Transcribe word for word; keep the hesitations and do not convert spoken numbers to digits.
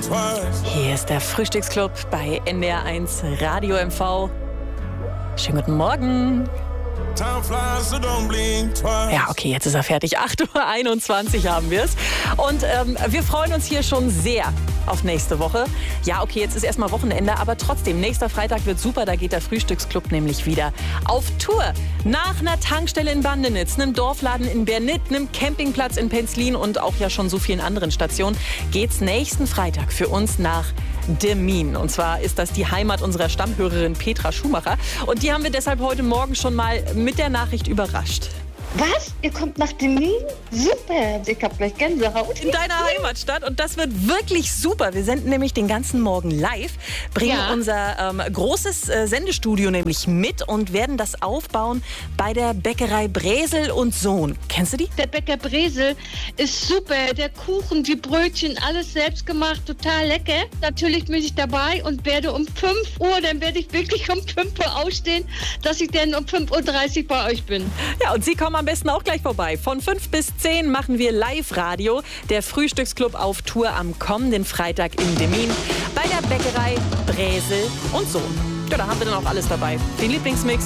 Hier ist der Frühstücksclub bei N D R eins Radio M V. Schönen guten Morgen. Ja, okay, jetzt ist er fertig. acht Uhr einundzwanzig haben wir es. Und ähm, wir freuen uns hier schon sehr auf nächste Woche. Ja, okay, jetzt ist erstmal Wochenende, aber trotzdem, nächster Freitag wird super. Da geht der Frühstücksclub nämlich wieder auf Tour. Nach einer Tankstelle in Bandenitz, einem Dorfladen in Bernit, einem Campingplatz in Penzlin und auch ja schon so vielen anderen Stationen geht's nächsten Freitag für uns nach Demmin. Und zwar ist das die Heimat unserer Stammhörerin Petra Schumacher. Und die haben wir deshalb heute Morgen schon mal mit der Nachricht überrascht. Was? Ihr kommt nach Demmin? Super! Ich hab gleich Gänsehaut. In deiner Heimatstadt. Und das wird wirklich super. Wir senden nämlich den ganzen Morgen live, bringen Ja. unser ähm, großes äh, Sendestudio nämlich mit und werden das aufbauen bei der Bäckerei Bresel und Sohn. Kennst du die? Der Bäcker Bresel ist super. Der Kuchen, die Brötchen, alles selbst gemacht, total lecker. Natürlich bin ich dabei und werde um fünf Uhr, dann werde ich wirklich um fünf Uhr aufstehen, dass ich dann um fünf Uhr dreißig bei euch bin. Ja, und Sie kommen am besten auch gleich vorbei. Von fünf bis zehn machen wir Live-Radio. Der Frühstücksclub auf Tour am kommenden Freitag in Demmin bei der Bäckerei Bresel und Sohn. Ja, da haben wir dann auch alles dabei. Den Lieblingsmix